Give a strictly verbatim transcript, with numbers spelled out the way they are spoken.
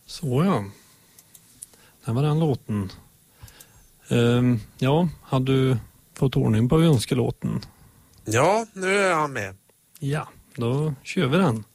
Så ja. Det var den låten. Um, ja, har du fått ordning på önskelåten? Ja, nu är han med. Ja, då kör vi den.